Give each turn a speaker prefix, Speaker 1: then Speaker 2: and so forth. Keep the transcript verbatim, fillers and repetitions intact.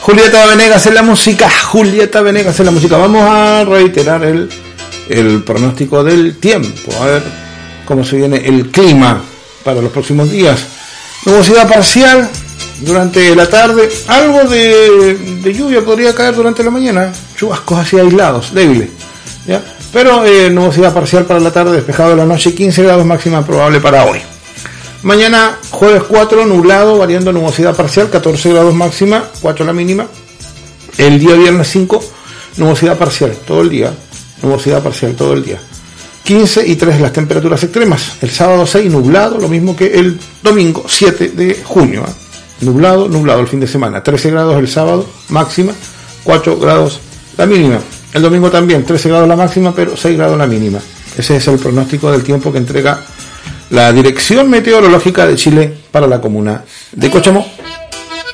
Speaker 1: Julieta Venegas en la música, Julieta Venegas en la música. Vamos a reiterar el, el pronóstico del tiempo, a ver cómo se viene el clima para los próximos días. Nubosidad parcial durante la tarde, algo de, de lluvia podría caer durante la mañana, chubascos así aislados, débiles, ¿ya? Pero eh, nubosidad parcial para la tarde, despejado de la noche, quince grados máxima probable para hoy. Mañana jueves cuatro, nublado, variando nubosidad parcial, catorce grados máxima, cuatro la mínima. El día viernes cinco, nubosidad parcial todo el día, nubosidad parcial todo el día. quince y tres las temperaturas extremas. El sábado seis, nublado, lo mismo que el domingo siete de junio. ¿eh? Nublado, nublado el fin de semana. trece grados el sábado, máxima, cuatro grados la mínima. El domingo también, trece grados la máxima, pero seis grados la mínima. Ese es el pronóstico del tiempo que entrega la Dirección Meteorológica de Chile para la comuna de Cochamó.